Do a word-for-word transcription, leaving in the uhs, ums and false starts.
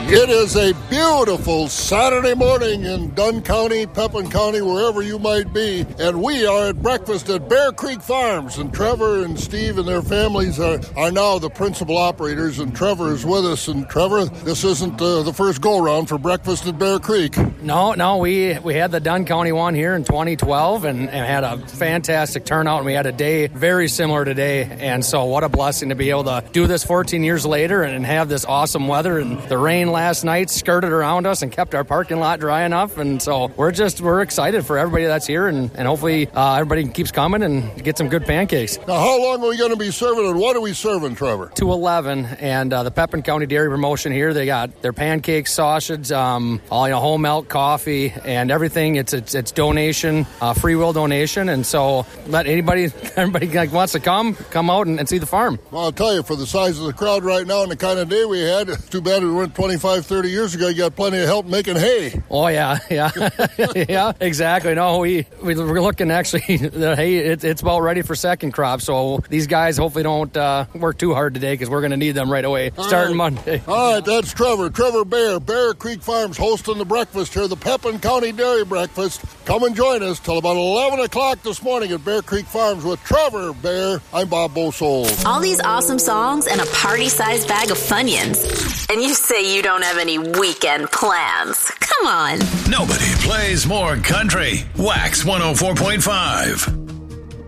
It is a beautiful Saturday morning in Dunn County, Pepin County, wherever you might be, and we are at breakfast at Bear Creek Farms, and Trevor and Steve and their families are, are now the principal operators, and Trevor is with us. And Trevor, this isn't uh, the first go-round for breakfast at Bear Creek. No, no, we we had the Dunn County one here in twenty twelve and, and had a fantastic turnout, and we had a day very similar today, and so what a blessing to be able to do this fourteen years later and, and have this awesome weather, and the rain last night skirted around us and kept our parking lot dry enough, and so we're just we're excited for everybody that's here, and, and hopefully uh, everybody keeps coming and get some good pancakes. Now, how long are we going to be serving, and what are we serving, Trevor? two eleven, and uh, the Pepin County Dairy promotion here, they got their pancakes, sausage, um, all you know, whole milk, coffee, and everything. It's it's, it's donation, uh, free will donation, and so let anybody everybody like wants to come come out and, and see the farm. Well, I'll tell you, for the size of the crowd right now and the kind of day we had, too bad we went twenty-five, thirty years ago. You got plenty of help making hay. Oh yeah, yeah, yeah, exactly. No, we we we're looking actually. The hay it, it's about ready for second crop. So these guys hopefully don't uh, work too hard today because we're going to need them right away All starting right. Monday. All right, that's Trevor. Trevor Bear, Bear Creek Farms, hosting the breakfast here, the Pepin County Dairy Breakfast. Come and join us till about eleven o'clock this morning at Bear Creek Farms with Trevor Bear. I'm Bob Bosold. All these awesome songs and a party-sized bag of Funyuns. And you say you don't have any weekend plans. Come on. Nobody plays more country. Wax one oh four point five.